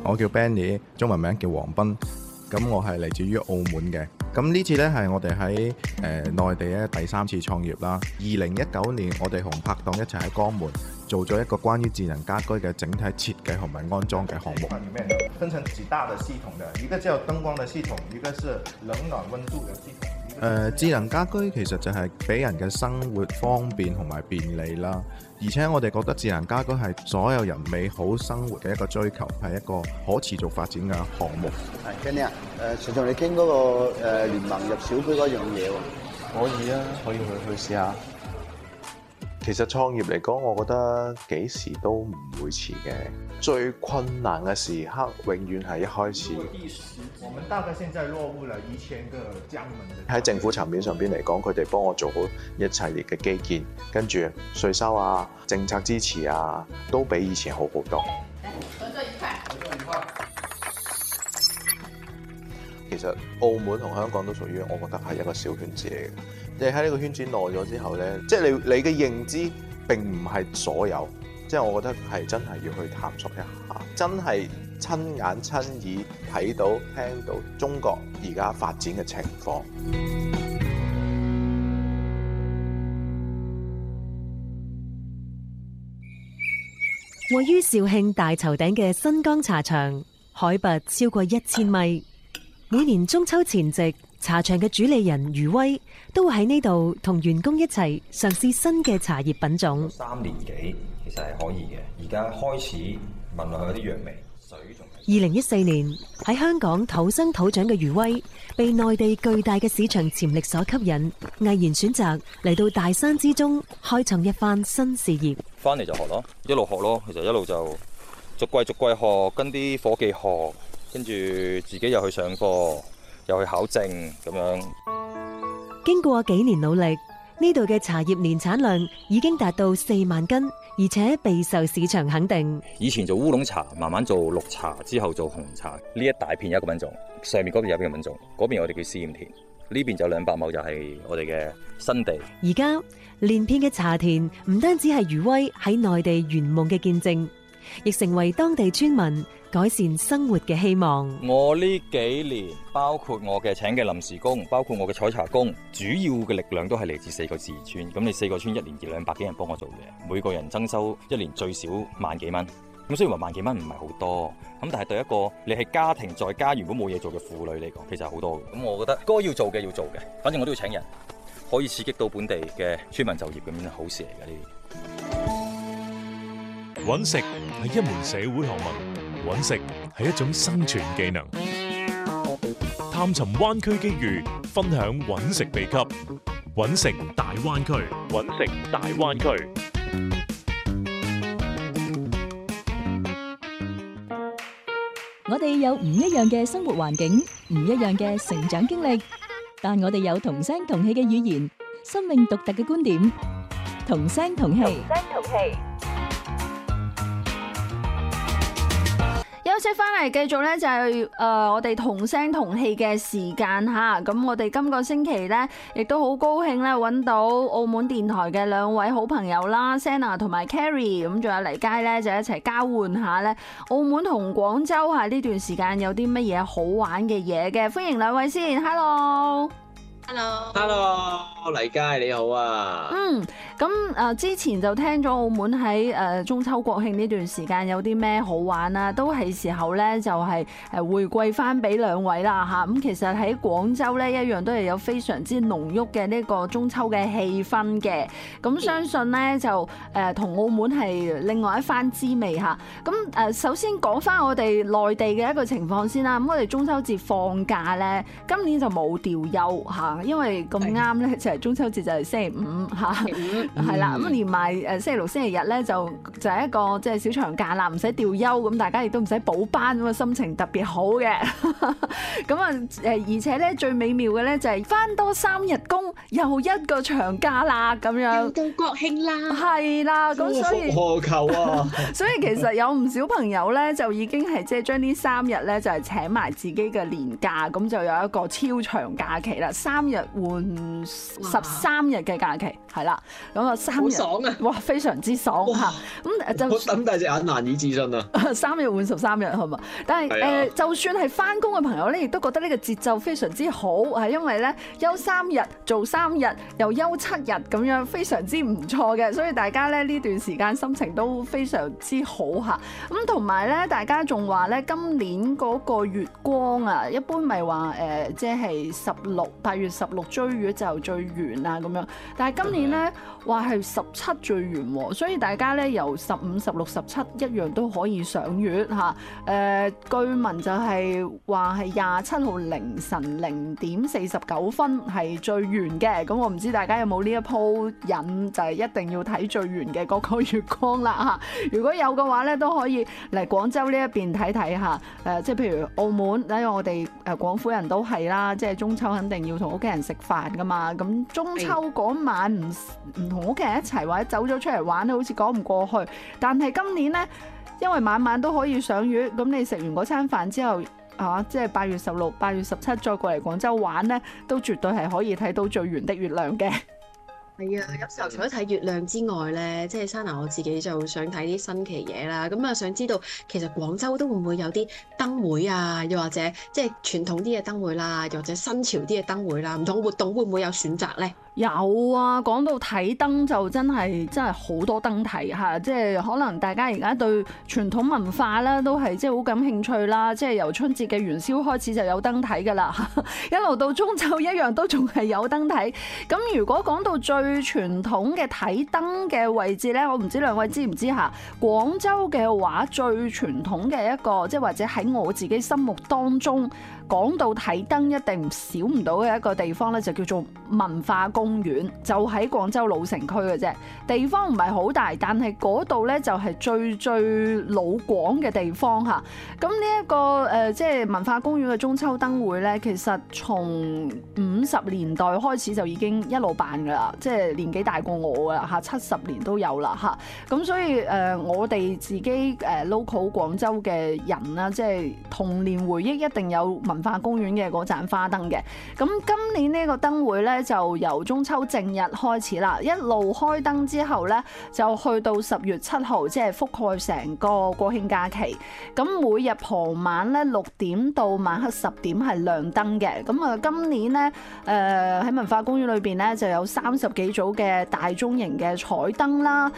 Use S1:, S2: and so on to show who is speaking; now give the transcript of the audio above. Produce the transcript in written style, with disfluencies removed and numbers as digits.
S1: 我叫 Benny， 中文名叫黃斌。咁我係嚟自於澳門嘅。咁呢次呢，係我哋喺內地咧第3次創業啦。2019年我哋同拍檔一齊喺江門做咗一個關於智能家居嘅整體設計同埋安裝嘅項目。裡面分成幾大的系統的，一個叫燈光的系統，一個是冷暖溫度的系統。智能家居其實就係俾人嘅生活方便同埋便利啦，而且我哋覺得智能家居係所有人美好生活嘅一個追求，係一個可持續發展嘅項目。
S2: 係 Kenny 啊，想同你傾嗰個聯盟入小區嗰樣嘢喎。
S3: 可以啊，可以去試下。其實創業嚟講，我覺得幾時都唔會遲嘅。最困難嘅時刻，永遠係一開始。
S1: 我們大概現在落戶了1000個江門嘅。
S3: 喺政府層面上邊嚟講，佢哋幫我做好一系列嘅基建，跟住稅收啊、政策支持啊，都比以前好好多。
S4: 合作愉快。
S3: 其實澳門同香港都屬於我覺得係一個小圈子嚟嘅。你喺呢個圈子耐咗之後呢，即係你嘅認知並唔係所有，即係我覺得係真係要去探索一下，真係親眼親耳睇到聽到中國而家發展嘅情況。
S5: 位於肇慶大頭頂嘅新江茶場，海拔超過1000米。每年中秋前夕，茶場嘅主理人余威都會喺呢度同員工一齊嘗試新嘅茶葉品種。
S6: 3年幾其實係可以嘅，而家開始聞落去有啲藥味。水仲
S5: 2014年喺香港土生土長嘅余威，被內地巨大嘅市場潛力所吸引，毅然選擇嚟到大山之中開創一番新事業。
S7: 翻嚟就學咯，一路學咯，其實一路就逐季學，跟啲伙計學。跟住自己又去上課，又去考證咁樣。
S5: 經過幾年努力，呢度嘅茶葉年產量已經達到4萬斤，而且備受市場肯定。
S7: 以前做烏龍茶，慢慢做綠茶，之後做紅茶。呢一大片有一個品種，上面嗰邊有一個品種，嗰邊我哋叫試驗田，呢邊就200畝就係我哋嘅新地。
S5: 而家連片嘅茶田唔單止係余威喺內地圓夢嘅見證，亦成為當地村民改善生活嘅希望。
S7: 我呢幾年，包括我嘅請嘅臨時工，包括我嘅採茶工，主要嘅力量都係嚟自4個自然村。咁你4個村1年200幾人幫我做嘢，每個人增收1年最少萬幾蚊。咁雖然話萬幾蚊唔係好多，咁但係對一個你係家庭在家如果冇嘢做嘅婦女嚟講，其實係好多嘅。咁我覺得該要做嘅要做嘅，反正我都要請人，可以刺激到本地嘅村民就業，咁樣係好事嚟嘅呢啲。
S8: 搵食係一門社會學問，搵食係一種生存技能。探尋灣區機遇，分享搵食秘笈。搵食大灣區，搵食大灣區。
S9: 我哋有唔一樣嘅生活環境，唔一樣嘅成長經歷，但我哋有同聲同氣嘅語言，生命獨特嘅觀點，同聲同氣。
S4: 休息翻嚟，繼續咧就係我哋同聲同氣嘅時間吓。咁我哋今個星期咧，亦都好高興咧揾到澳門電台嘅2位好朋友啦 ，Senna 同埋 Carrie， 咁仲有黎佳咧就一齊交換下咧澳門同廣州吓呢段時間有啲乜嘢好玩嘅嘢嘅。歡迎2位先 ，Hello。
S10: Hello， 黎佳你好啊。
S4: 咁之前就聽咗澳門喺中秋國慶呢段時間有啲咩好玩啦，都係時候咧就係回饋翻俾2位啦嚇。咁其實喺廣州咧一樣都係有非常之濃郁嘅呢個中秋嘅氣氛嘅。咁相信咧就同澳門係另外一番滋味嚇。咁首先講翻我哋內地嘅一個情況先啦。咁我哋中秋節放假咧，今年就冇調休嚇。因為咁啱咧，就係中秋節就係星期5嚇，係啦，咁連埋星期6、星期日咧就係一個即係小長假啦，唔使調休，咁大家亦都唔使補班，咁啊心情特別好嘅。咁啊而且咧最美妙嘅咧就係翻多3日工，又一個長假啦，咁樣。
S11: 又到國慶啦，
S4: 係啦，咁所以
S10: 何求啊？
S4: 所以其實有唔少朋友咧就已經係即係將呢3日咧就係請埋自己嘅年假，咁就有一個超長假期啦。3 3日換13日嘅假期，係啦，咁啊3日，
S10: 好爽啊！
S4: 哇，非常之爽嚇。咁就
S10: 我瞪大隻眼難以置信啊
S4: ！3日換13日係嘛？但係就算係翻工嘅朋友咧，亦都覺得呢個節奏非常之好，係因為咧休3日做3日，又休7日咁樣，非常之唔錯嘅。所以大家咧呢段時間心情都非常之好嚇。咁同埋咧，大家仲話咧今年嗰個月光啊，一般咪話即係8月16追月就最圓啊咁樣。但係今年咧話係17最圓喎，所以大家咧由15、16、17一樣都可以賞月嚇。據聞就係話係27號凌晨0:49係最圓嘅。咁我唔知大家有冇呢一鋪癮，就係一定要睇最圓嘅嗰個月光啦嚇。如果有嘅話咧，都可以嚟廣州呢一邊睇睇下。即係譬如澳門，因為我哋廣府人都係啦，即係中秋肯定要同屋企人食飯噶嘛。咁中秋嗰晚唔同屋企人一齊或者走咗出嚟玩咧，好似講唔過去。但係今年咧，因為晚晚都可以賞月，咁你食完嗰餐飯之後，即係8月16、8月17再過嚟廣州玩咧，都絕對係可以睇到最圓的月亮嘅。
S11: 係啊，有時候除咗睇月亮之外咧，即係Sana我自己就想睇啲新奇嘢啦。咁啊，想知道其實廣州都會唔會有啲燈會啊？又或者即係傳統啲嘅燈會啦，又或者新潮啲嘅燈會啦，唔同活動會唔會有選擇咧？
S4: 有啊，講到睇燈就真係好多燈睇嚇，即係可能大家而家對傳統文化啦都係即係好感興趣啦，即係由春節嘅元宵開始就有燈睇㗎啦，一路到中秋一樣都仲係有燈睇。咁如果講到最傳統嘅睇燈嘅位置咧，我唔知兩位知唔知嚇？廣州嘅話最傳統嘅一個，即係或者喺我自己心目當中講到睇燈一定少唔到嘅一個地方咧，就叫做文化公園，就喺廣州老城區嘅啫。地方唔係好大，但係嗰度咧就係最老廣嘅地方嚇。咁呢一個即係文化公園嘅中秋燈會咧，其實從50年代開始就已經一路辦㗎啦，即係年紀大過我㗎啦嚇，70年都有啦嚇。咁所以我哋自己local 廣州嘅人啦，即係童年回憶一定有文化公園嘅嗰盞花燈嘅。咁今年呢個燈會咧就由中秋正日開始啦，一路開燈之後咧就去到10月7號，即係覆蓋成個國慶假期。咁每日傍晚咧6點到晚黑10點係亮燈嘅。咁啊今年咧喺文化公園裏邊咧就有30幾組嘅大中型嘅彩燈啦，